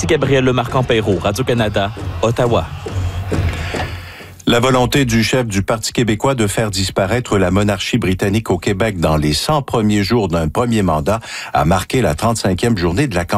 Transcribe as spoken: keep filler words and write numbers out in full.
Gabriel Lemarque-Empeyreau, Radio-Canada, Ottawa. La volonté du chef du Parti québécois de faire disparaître la monarchie britannique au Québec dans les cent premiers jours d'un premier mandat a marqué la trente-cinquième journée de la campagne.